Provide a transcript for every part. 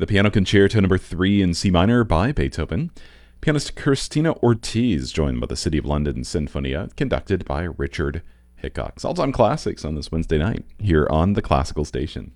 The Piano Concerto No. 3 in C minor by Beethoven. Pianist Christina Ortiz, joined by the City of London Sinfonia, conducted by Richard Hickox. All-time classics on this Wednesday night here on the Classical Station.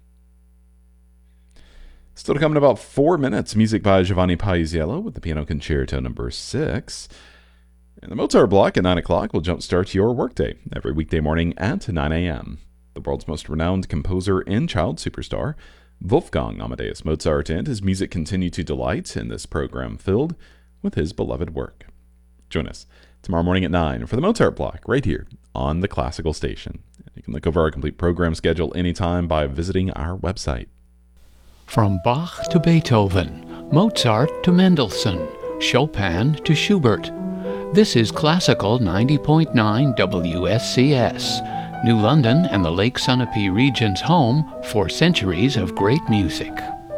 Still to come in about 4 minutes, music by Giovanni Paisiello with the Piano Concerto No. 6. And the Mozart block at 9 o'clock will jumpstart your workday every weekday morning at 9 a.m. The world's most renowned composer and child superstar, Wolfgang Amadeus Mozart, and his music continue to delight in this program filled with his beloved work. Join us tomorrow morning at 9 for the Mozart block right here on the Classical Station. You can look over our complete program schedule anytime by visiting our website. From Bach to Beethoven, Mozart to Mendelssohn, Chopin to Schubert. This is Classical 90.9 WSCS. New London and the Lake Sunapee region's home for centuries of great music.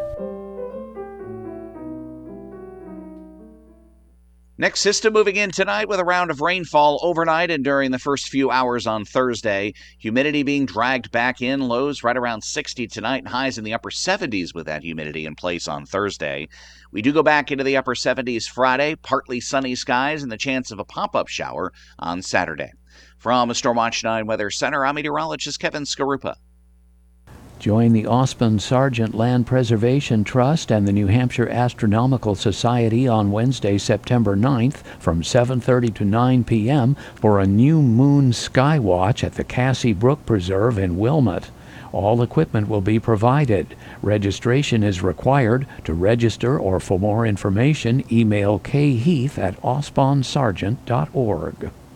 Next system moving in tonight with a round of rainfall overnight and during the first few hours on Thursday. Humidity being dragged back in, lows right around 60 tonight and highs in the upper 70s with that humidity in place on Thursday. We do go back into the upper 70s Friday, partly sunny skies and the chance of a pop-up shower on Saturday. From Stormwatch 9 Weather Center, I'm meteorologist Kevin Skarupa. Join the Osmond Sargent Land Preservation Trust and the New Hampshire Astronomical Society on Wednesday, September 9th from 7:30 to 9 p.m. for a new moon sky watch at the Cassie Brook Preserve in Wilmot. All equipment will be provided. Registration is required. To register or for more information, email kheath@osmondsargent.org.